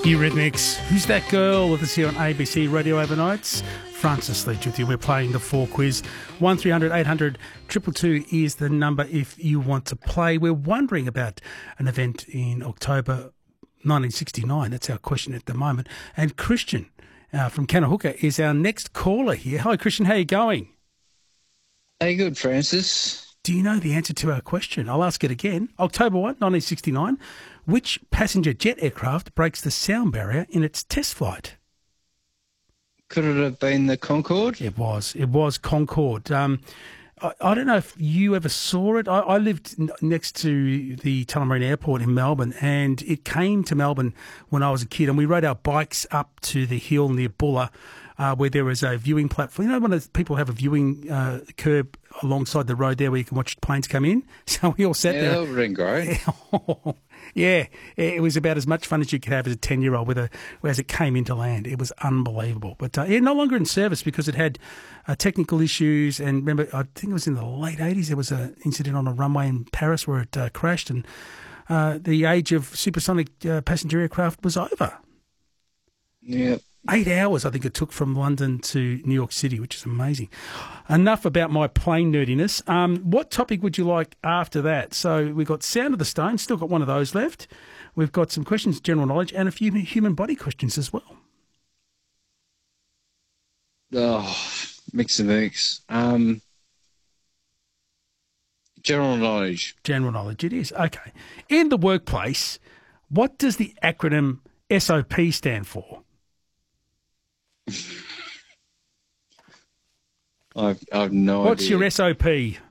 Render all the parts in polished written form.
Eurythmics. Who's That Girl? With us here on ABC Radio Overnights. Francis Leach with you. We're playing the 4 quiz. 1300 800 222 is the number if you want to play. We're wondering about an event in October 1969. That's our question at the moment. And Christian from Canahuka is our next caller here. Hi, Christian. How are you going? Hey, good, Francis. Do you know the answer to our question? I'll ask it again. October 1, 1969. Which passenger jet aircraft breaks the sound barrier in its test flight? Could it have been the Concorde? It was. It was Concorde. I don't know if you ever saw it. I lived next to the Tullamarine Airport in Melbourne, and it came to Melbourne when I was a kid, and we rode our bikes up to the hill near Bulla, where there was a viewing platform. You know, when people have a viewing curb alongside the road there where you can watch planes come in? So we all sat there. Yeah, that would have been great. Yeah, it was about as much fun as you could have as a 10-year-old as it came into land. It was unbelievable. But no longer in service because it had technical issues. And remember, I think it was in the late 80s, there was an incident on a runway in Paris where it crashed, and the age of supersonic passenger aircraft was over. Yeah. 8 hours, I think it took from London to New York City, which is amazing. Enough about my plane nerdiness. What topic would you like after that? So we've got Sound of the Stone, still got one of those left. We've got some questions, general knowledge, and a few human body questions as well. Oh, mix and mix. General knowledge. General knowledge, it is. Okay. In the workplace, what does the acronym SOP stand for? I've no What's idea. your SOP?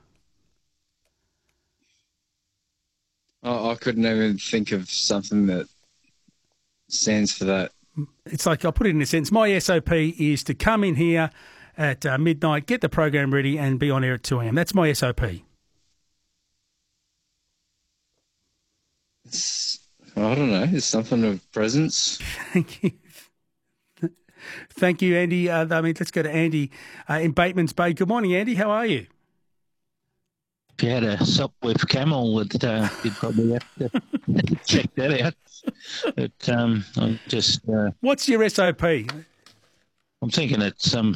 I couldn't even think of something that stands for that. It's like, I'll put it in a sentence. My SOP is to come in here at midnight, get the program ready, and be on air at 2 a.m. That's my SOP. I don't know. It's something of presence. Thank you. Thank you, Andy. Let's go to Andy in Bateman's Bay. Good morning, Andy. How are you? If you had a sup with Camel, you'd probably have to check that out. But I'm just... What's your SOP? I'm thinking it's some